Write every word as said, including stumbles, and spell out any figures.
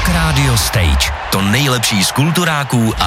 Rock Radio Stage. To nejlepší z kulturáků a